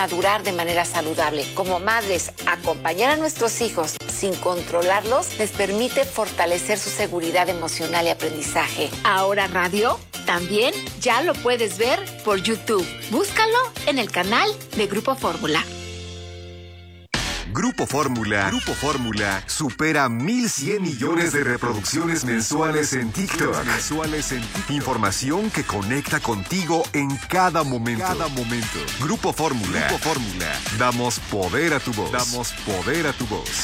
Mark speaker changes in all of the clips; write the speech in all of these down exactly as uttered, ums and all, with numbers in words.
Speaker 1: madurar de manera saludable. Como madres, acompañar a nuestros hijos sin controlarlos les permite fortalecer su seguridad emocional y aprendizaje. Ahora Radio también ya lo puedes ver por YouTube. Búscalo en el canal de Grupo Fórmula.
Speaker 2: Grupo Fórmula, Grupo Fórmula supera mil cien millones de reproducciones mensuales en TikTok. Mensuales en TikTok. Información que conecta contigo en cada momento. Cada momento. Grupo Fórmula, Grupo Fórmula. Damos poder a tu voz. Damos poder a tu voz.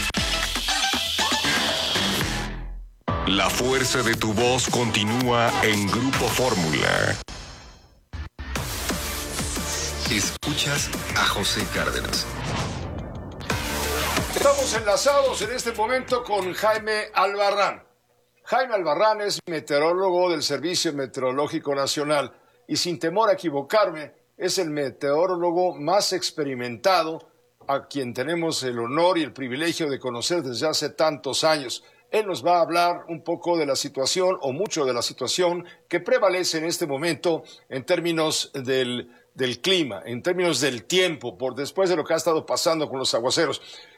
Speaker 2: La fuerza de tu voz continúa en Grupo Fórmula. Escuchas a José Cárdenas.
Speaker 3: Estamos enlazados en este momento con Jaime Albarrán. Jaime Albarrán es meteorólogo del Servicio Meteorológico Nacional y, sin temor a equivocarme, es el meteorólogo más experimentado a quien tenemos el honor y el privilegio de conocer desde hace tantos años. Él nos va a hablar un poco de la situación, o mucho de la situación, que prevalece en este momento en términos del, del clima, en términos del tiempo, por después de lo que ha estado pasando con los aguaceros.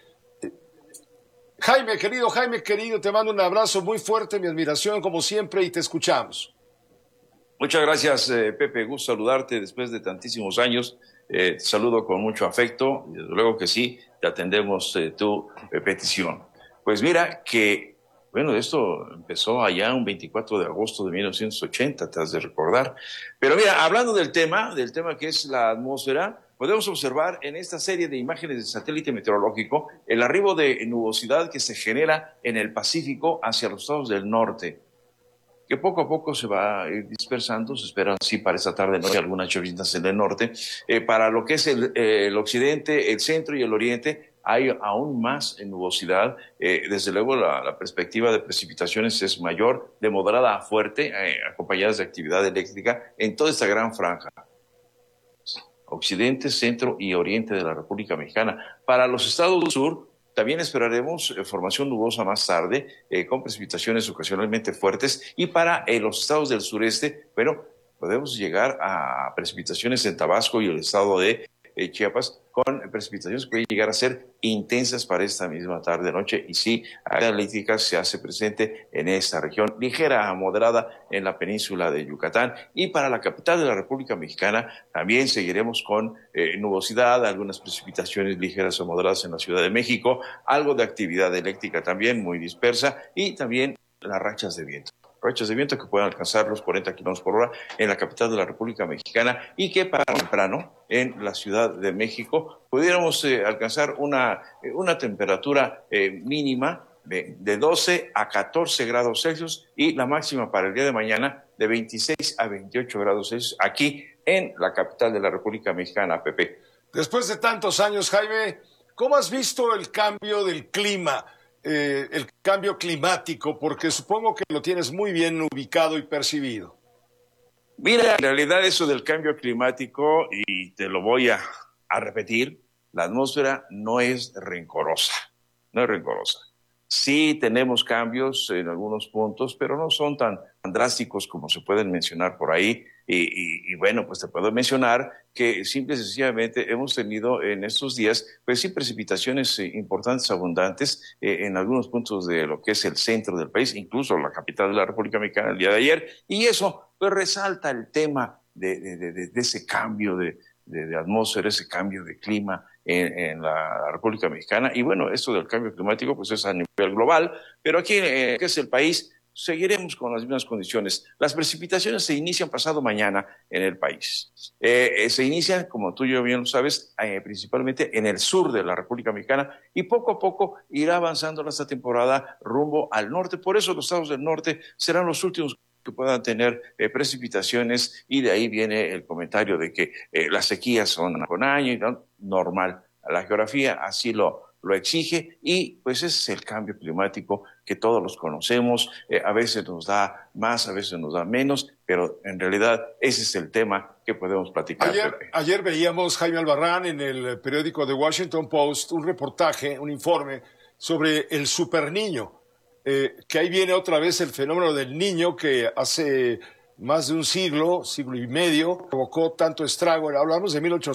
Speaker 3: Jaime, querido, Jaime, querido, te mando un abrazo muy fuerte, mi admiración como siempre, y te escuchamos.
Speaker 4: Muchas gracias, eh, Pepe, gusto saludarte después de tantísimos años. Eh, te saludo con mucho afecto, y desde luego que sí, te atendemos eh, tu eh, petición. Pues mira que, bueno, esto empezó allá un veinticuatro de agosto de mil novecientos ochenta, te has de recordar. Pero mira, hablando del tema, del tema que es la atmósfera, podemos observar en esta serie de imágenes de satélite meteorológico el arribo de nubosidad que se genera en el Pacífico hacia los estados del norte, que poco a poco se va a ir dispersando. Se esperan, sí, para esta tarde noche algunas lluvias en el norte. Eh, para lo que es el, eh, el occidente, el centro y el oriente, hay aún más nubosidad. Eh, desde luego, la, la perspectiva de precipitaciones es mayor, de moderada a fuerte, eh, acompañadas de actividad eléctrica en toda esta gran franja. Occidente, centro y oriente de la República Mexicana. Para los estados del sur, también esperaremos eh, formación nubosa más tarde, eh, con precipitaciones ocasionalmente fuertes. Y para eh, los estados del sureste, bueno, podemos llegar a precipitaciones en Tabasco y el estado de eh, Chiapas, con precipitaciones que pueden llegar a ser intensas para esta misma tarde-noche. Y sí, actividad eléctrica se hace presente en esta región, ligera a moderada en la península de Yucatán. Y para la capital de la República Mexicana también seguiremos con eh, nubosidad, algunas precipitaciones ligeras o moderadas en la Ciudad de México, algo de actividad eléctrica también muy dispersa, y también las rachas de viento. Rachas de viento que pueden alcanzar los cuarenta kilómetros por hora en la capital de la República Mexicana, y que para temprano en la Ciudad de México pudiéramos eh, alcanzar una, eh, una temperatura eh, mínima de, de doce a catorce grados Celsius, y la máxima para el día de mañana de veintiséis a veintiocho grados Celsius aquí en la capital de la República Mexicana, Pepe.
Speaker 3: Después de tantos años, Jaime, ¿cómo has visto el cambio del clima? Eh, el cambio climático, porque supongo que lo tienes muy bien ubicado y percibido.
Speaker 4: Mira, en realidad eso del cambio climático, y te lo voy a, a repetir, la atmósfera no es rencorosa, no es rencorosa. Sí tenemos cambios en algunos puntos, pero no son tan, tan drásticos como se pueden mencionar por ahí. Y, y, y bueno, pues te puedo mencionar que simple y sencillamente hemos tenido en estos días, pues sí, precipitaciones eh, importantes, abundantes, eh, en algunos puntos de lo que es el centro del país, incluso la capital de la República Mexicana el día de ayer, y eso pues resalta el tema de, de, de, de ese cambio de, de, de atmósfera, ese cambio de clima en, en la República Mexicana. Y bueno, esto del cambio climático pues es a nivel global, pero aquí, eh, que es el país, seguiremos con las mismas condiciones. Las precipitaciones se inician pasado mañana en el país. Eh, eh, se inician, como tú y yo bien lo sabes, eh, principalmente en el sur de la República Mexicana, y poco a poco irá avanzando esta temporada rumbo al norte. Por eso los estados del norte serán los últimos que puedan tener eh, precipitaciones, y de ahí viene el comentario de que eh, las sequías son con año y no, normal. La geografía así lo lo exige, y pues ese es el cambio climático que todos los conocemos. Eh, a veces nos da más, a veces nos da menos, pero en realidad ese es el tema que podemos platicar.
Speaker 3: Ayer, ayer veíamos, Jaime Albarrán, en el periódico The Washington Post, un reportaje, un informe sobre el superniño, eh, que ahí viene otra vez el fenómeno del niño que hace más de un siglo, siglo y medio, provocó tanto estrago. Hablamos de mil ochocientos